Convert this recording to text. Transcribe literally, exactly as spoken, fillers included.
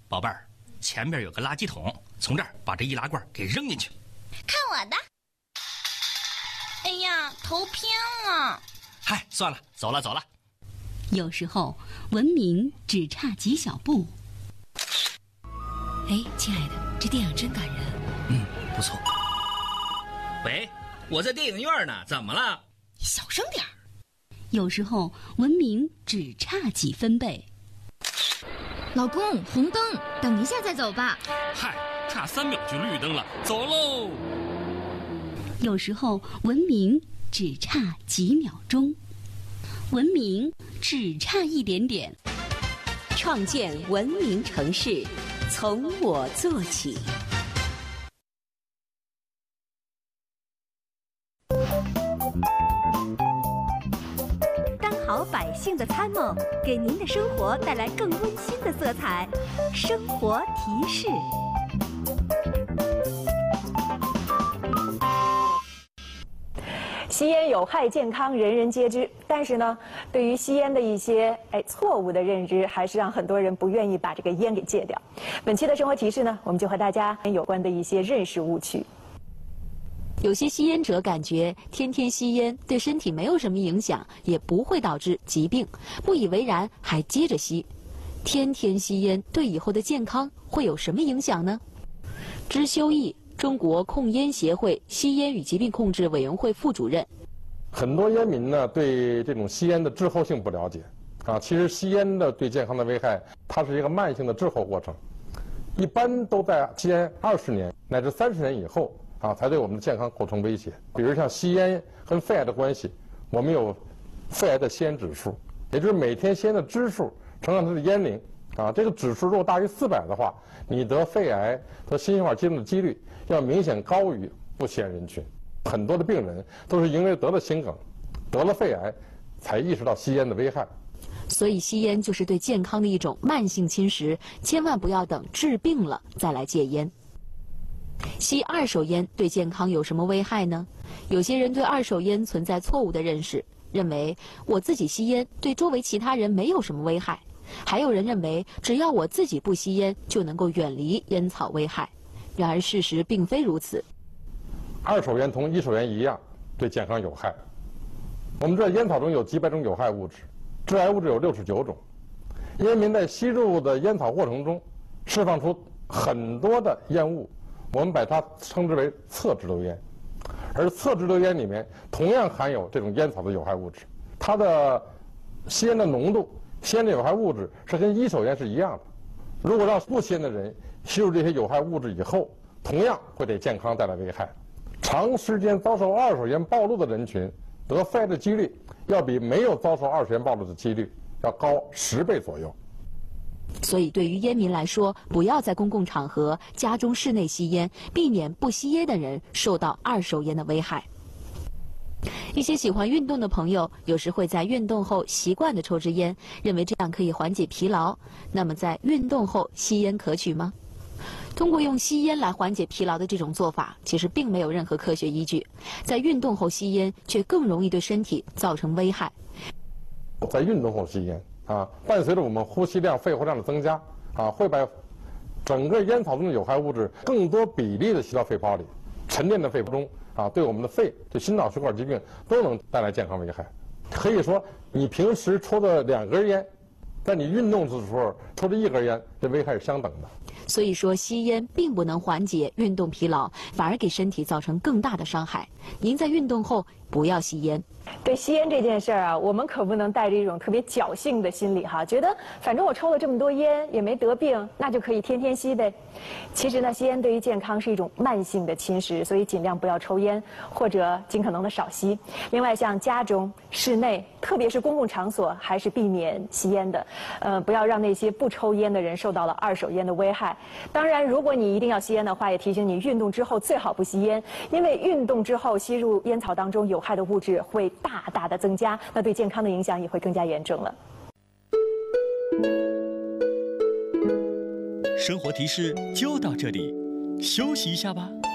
宝贝儿，前边有个垃圾桶，从这儿把这易拉罐给扔进去。 看我的！哎呀，头偏了。 嗨，算了，走了走了。 有时候文明只差几小步。 哎，亲爱的，这电影真感人。 嗯，不错。喂，我在电影院呢，怎么了？ 你小声点儿。 有时候文明只差几分贝。 老公，红灯，等一下再走吧。 嗨，差三秒就绿灯了，走喽。 有时候文明只差几秒钟，文明只差一点点。 创建文明城市，从我做起。 好百姓的参谋，给您的生活带来更温馨的色彩。生活提示。 吸烟有害健康，人人皆知。但是呢，对于吸烟的一些哎错误的认知，还是让很多人不愿意把这个烟给戒掉。本期的生活提示呢，我们就和大家有关的一些认识误区。 有些吸烟者感觉天天吸烟对身体没有什么影响，也不会导致疾病，不以为然，还接着吸。天天吸烟对以后的健康会有什么影响呢？支修义，中国控烟协会吸烟与疾病控制委员会副主任。 很多烟民呢对这种吸烟的滞后性不了解啊，其实吸烟的对健康的危害，它是一个慢性的滞后过程，一般都在吸烟二十年乃至三十年以后啊，才对我们的健康构成威胁。比如像吸烟跟肺癌的关系，我们有肺癌的吸烟指数，也就是每天吸烟的支数乘上它的烟龄啊，这个指数如果大于四百的话，你得肺癌和心血管疾病的几率要明显高于不吸烟人群。很多的病人都是因为得了心梗、得了肺癌，才意识到吸烟的危害。 所以吸烟就是对健康的一种慢性侵蚀，千万不要等治病了再来戒烟。吸二手烟对健康有什么危害呢？有些人对二手烟存在错误的认识，认为我自己吸烟对周围其他人没有什么危害，还有人认为只要我自己不吸烟就能够远离烟草危害。然而事实并非如此。 二手烟同一手烟一样对健康有害。我们知道烟草中有几百种有害物质，致癌物质有六十九种。烟民在吸入的烟草过程中释放出很多的烟雾，我们把它称之为侧支流烟。而侧支流烟里面同样含有这种烟草的有害物质，它的吸烟的浓度、吸烟的有害物质是跟一手烟是一样的。如果让不吸烟的人吸入这些有害物质以后，同样会对健康带来危害。长时间遭受二手烟暴露的人群，得肺癌的几率要比没有遭受二手烟暴露的几率要高十倍左右。 所以对于烟民来说，不要在公共场合、家中室内吸烟，避免不吸烟的人受到二手烟的危害。一些喜欢运动的朋友，有时会在运动后习惯地抽支烟，认为这样可以缓解疲劳。那么在运动后吸烟可取吗？通过用吸烟来缓解疲劳的这种做法，其实并没有任何科学依据。在运动后吸烟，却更容易对身体造成危害。 在运动后吸烟啊，伴随着我们呼吸量、肺活量的增加啊，会把整个烟草中的有害物质更多比例的吸到肺泡里，沉淀在肺中啊，对我们的肺、对心脑血管疾病都能带来健康危害。可以说，你平时抽的两根烟，在你运动的时候抽的一根烟，这危害是相等的。 所以说，吸烟并不能缓解运动疲劳，反而给身体造成更大的伤害。您在运动后不要吸烟。 对吸烟这件事儿啊，我们可不能带着一种特别侥幸的心理哈，觉得反正我抽了这么多烟也没得病，那就可以天天吸呗。其实呢，吸烟对于健康是一种慢性的侵蚀，所以尽量不要抽烟，或者尽可能的少吸。另外，像家中、室内，特别是公共场所，还是避免吸烟的。呃，不要让那些不抽烟的人受到了二手烟的危害。当然，如果你一定要吸烟的话，也提醒你运动之后最好不吸烟，因为运动之后吸入烟草当中有害的物质会大大的增加，那对健康的影响也会更加严重了。 生活提示就到这里，休息一下吧。